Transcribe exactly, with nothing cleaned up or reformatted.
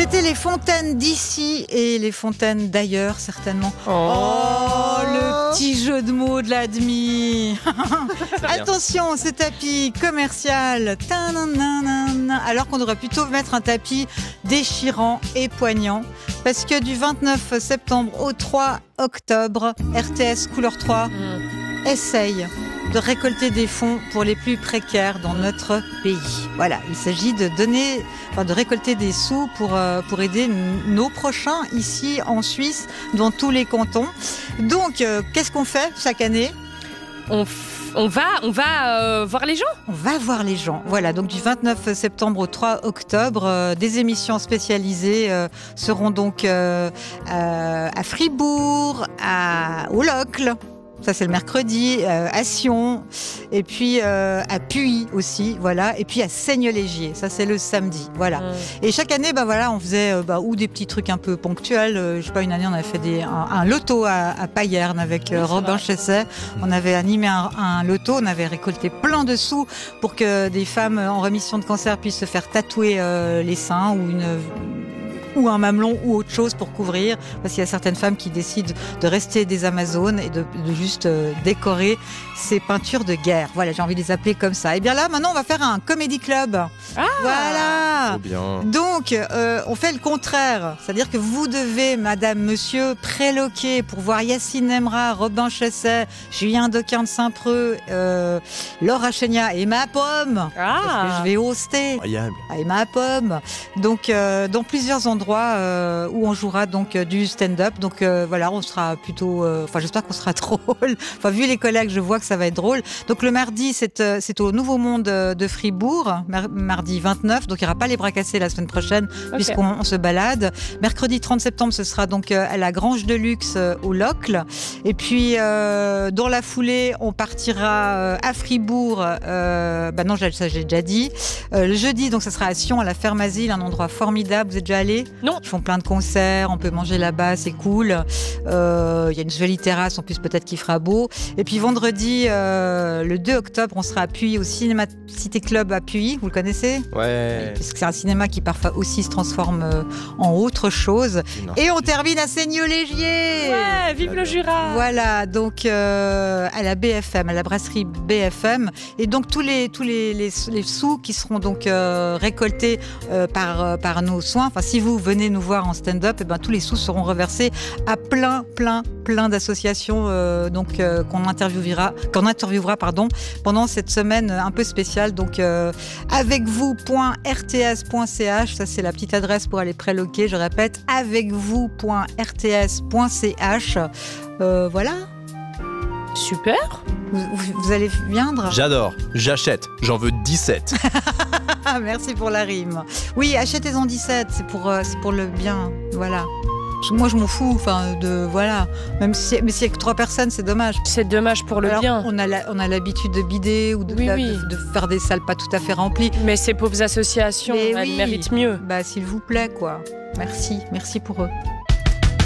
C'était les fontaines d'ici et les fontaines d'ailleurs, certainement. Oh, oh le petit jeu de mots de l'admi. Attention, ce tapis commercial. Alors qu'on devrait plutôt mettre un tapis déchirant et poignant. Parce que du vingt-neuf septembre au trois octobre, R T S Couleur trois mmh. essaye de récolter des fonds pour les plus précaires dans notre pays. Voilà, il s'agit de donner, enfin de récolter des sous pour euh, pour aider nos prochains ici en Suisse, dans tous les cantons. Donc, euh, qu'est-ce qu'on fait chaque année ? On, f- on va, on va euh, voir les gens. On va voir les gens. Voilà, donc du vingt-neuf septembre au trois octobre, euh, des émissions spécialisées euh, seront donc euh, euh, à Fribourg, à au Locle. Ça, c'est le mercredi, euh, à Sion, et puis euh, à Puy aussi, voilà, et puis à Seigne-Légier, ça c'est le samedi, voilà. Mmh. Et chaque année, bah voilà, on faisait euh, bah, ou des petits trucs un peu ponctuels. Euh, je sais pas, une année, on avait fait des, un, un loto à, à Payerne avec euh, oui, Robin Chesset. On avait animé un, un loto, on avait récolté plein de sous pour que des femmes en rémission de cancer puissent se faire tatouer euh, les seins ou une ou un mamelon ou autre chose pour couvrir, parce qu'il y a certaines femmes qui décident de rester des Amazones et de, de juste euh, décorer ces peintures de guerre. Voilà, j'ai envie de les appeler comme ça. Et bien là, maintenant, on va faire un comedy club. Ah, voilà. Trop bien. Donc, euh, on fait le contraire. C'est-à-dire que vous devez, madame, monsieur, préloquer pour voir Yacine Nemra, Robin Chesset, Julien Dequin de Saint-Preux, euh, Laura Chenia et Ma Pomme. Ah. Parce que je vais hoster. Incroyable. Et Ma Pomme. Donc, euh, dans plusieurs endroits euh, où on jouera donc euh, du stand-up. Donc, euh, voilà, on sera plutôt... Enfin, euh, j'espère qu'on sera drôle. Enfin, vu les collègues, je vois que ça va être drôle. Donc, le mardi, c'est, euh, c'est au Nouveau Monde de Fribourg. Mar- mardi vingt-neuf. Donc, il n'y aura pas les bras cassés la semaine prochaine, okay. puisqu'on on se balade. Mercredi trente septembre, ce sera donc euh, à la Grange de Luxe euh, au Locle. Et puis, euh, dans la foulée, on partira euh, à Fribourg. Euh, bah non, ça, j'ai déjà dit. Euh, le jeudi, donc, ça sera à Sion, à la Ferme Asile, un endroit formidable. Vous êtes déjà allés ? Non. Ils font plein de concerts, on peut manger là-bas, c'est cool. Euh, il y a une jolie terrasse, en plus peut-être qu'il fera beau. Et puis vendredi, euh, le deux octobre, on sera à Puy, au Cinéma Cité Club à Puy. Vous le connaissez ? Ouais. Parce que c'est un cinéma qui parfois aussi se transforme euh, en autre chose. Non. Et on termine à Seigne-Légier. Ouais, vive le Jura. Voilà, donc euh, à la B F M, à la brasserie B F M. Et donc tous les tous les, les, les sous qui seront donc euh, récoltés euh, par euh, par nos soins. Enfin, si vous venez nous voir en stand-up, et ben tous les sous seront reversés à plein, plein, plein d'associations euh, donc euh, qu'on interviewera, qu'on interviewera pardon, pendant cette semaine un peu spéciale. Donc euh, avec vous point r t s point c h, ça c'est la petite adresse pour aller préloquer. Je répète, avec vous point r t s point c h. Euh, voilà. Super. Vous, vous, vous allez viendre ? J'adore. J'achète. J'en veux dix-sept. Merci pour la rime. Oui, achetez-en dix-sept, c'est pour, euh, c'est pour le bien. Voilà. Moi, je m'en fous. Enfin, de voilà. Même si, mais s'il y a que trois personnes, c'est dommage. C'est dommage pour le Alors, bien. On a, la, on a l'habitude de bider ou de, oui, de, oui. de, de faire des salles pas tout à fait remplies. Mais ces pauvres associations, mais elles oui. méritent mieux. Bah, s'il vous plaît, quoi. Merci, merci pour eux.